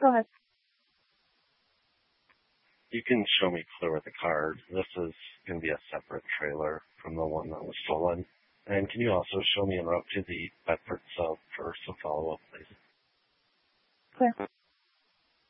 Go ahead. You can show me clear with the card. This is going to be a separate trailer from the one that was stolen. And can you also show me en route to the Bedford